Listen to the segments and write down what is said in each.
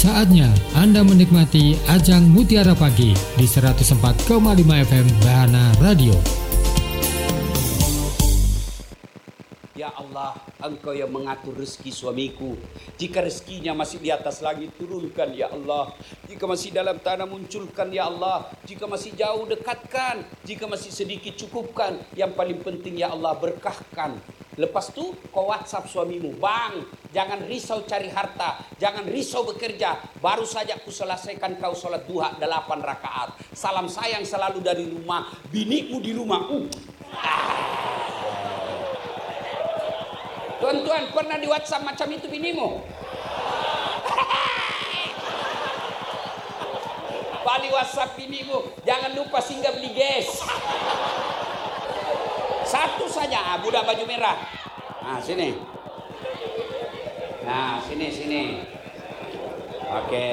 Saatnya Anda menikmati Ajang Mutiara Pagi di 104,5 FM Bahana Radio. Ya Allah, Engkau yang mengatur rezeki suamiku. Jika rezekinya masih di atas langit, turunkan ya Allah. Jika masih dalam tanah, munculkan ya Allah. Jika masih jauh, dekatkan. Jika masih sedikit, cukupkan. Yang paling penting ya Allah, berkahkan. Lepas itu kau WhatsApp suamimu, bang, jangan risau cari harta, jangan risau bekerja. Baru saja aku selesaikan kau sholat duha 8 rakaat. Salam sayang selalu dari rumah, binimu di rumah. Tuan-tuan, pernah di WhatsApp macam itu binimu? Balik WhatsApp binimu, jangan lupa singgah beli gas. Satu saja, budak baju merah. Nah, sini. Nah, sini. Oke.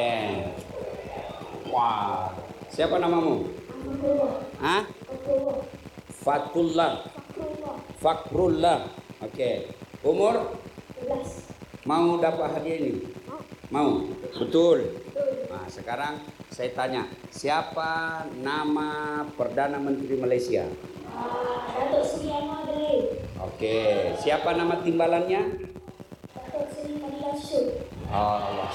Wah, siapa namamu? Hah? Fakrullah. Oke. Umur? 11. Mau dapat hadiah ini? Mau? Betul. Nah, sekarang saya tanya, siapa nama Perdana Menteri Malaysia? Datuk Seri Anwar Ibrahim. Oke, siapa nama timbalannya? Datuk Seri Fadilah Syul. Allah.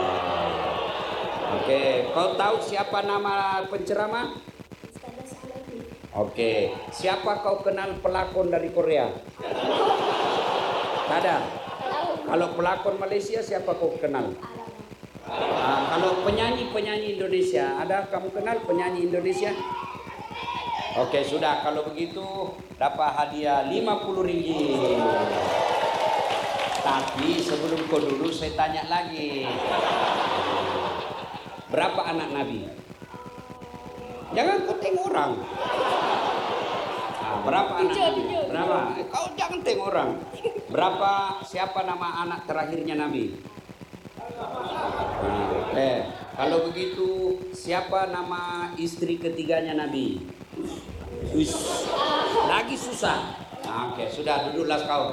Oke, kau tahu siapa nama penceramah? Iskandar Salahuddin. Oke, siapa kau kenal pelakon dari Korea? Tak ada. Kalau pelakon Malaysia siapa kau kenal? Kalau penyanyi Indonesia, ada kamu kenal penyanyi Indonesia? Oke, sudah, kalau begitu dapat hadiah 50 ringgit. Tapi sebelum kau dulu saya tanya lagi. Berapa anak Nabi? Jangan kau tengok orang. Berapa anak Nabi? Berapa? Kau jangan tengok orang. Siapa nama anak terakhirnya Nabi? Kalau begitu siapa nama istri ketiganya Nabi? Lagi susah. Oke, sudah duduklah kau.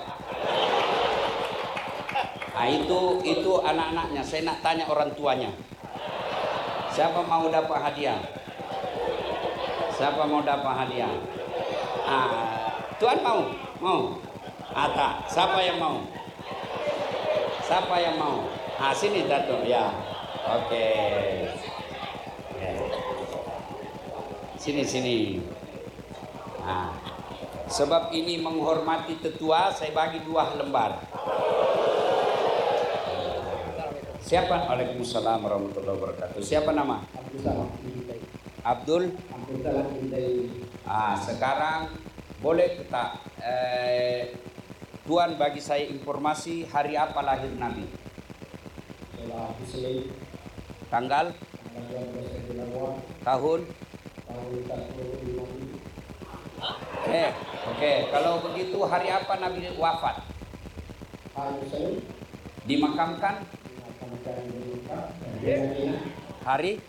Itu anak-anaknya. Saya nak tanya orang tuanya. Siapa mau dapat hadiah? Siapa mau dapat hadiah? Tuan mau? Tak. Siapa yang mau? Sini Datuk ya. Oke. Sini. Sebab ini menghormati tetua, saya bagi 2 lembar. Siapa? Waalaikumsalam warahmatullahi wabarakatuh. Siapa nama? Abdul. Sekarang boleh tak Tuan bagi saya informasi hari apa lahir Nabi? Tanggal? Tahun? Oke. Kalau begitu hari apa Nabi wafat? Dimakamkan? Hari?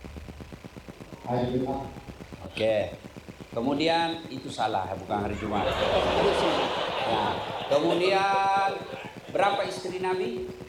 Oke. Kemudian itu salah, bukan hari Jumat. Kemudian berapa istri Nabi?